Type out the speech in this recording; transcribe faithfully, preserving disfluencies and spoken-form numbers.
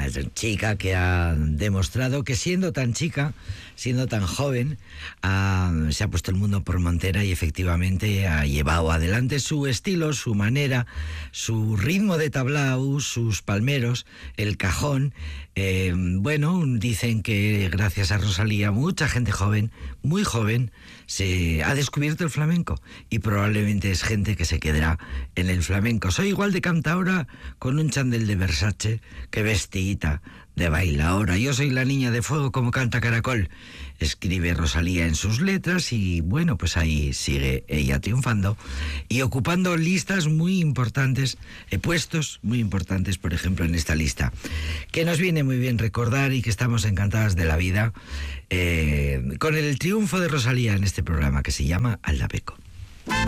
una chica que ha demostrado que siendo tan chica, siendo tan joven, ha, se ha puesto el mundo por montera y efectivamente ha llevado adelante su estilo, su manera, su ritmo de tablao, sus palmeros, el cajón. Eh, bueno, dicen que gracias a Rosalía mucha gente joven, muy joven, se ha descubierto el flamenco y probablemente es gente que se quedará en el flamenco. Soy igual de cantaora con un chandel de Versace que vestidita de bailaora. Yo soy la niña de fuego como canta Caracol, escribe Rosalía en sus letras y bueno, pues ahí sigue ella triunfando y ocupando listas muy importantes, eh, puestos muy importantes, por ejemplo en esta lista, que nos viene muy bien recordar y que estamos encantadas de la vida eh, con el triunfo de Rosalía en este programa que se llama Aldapeco.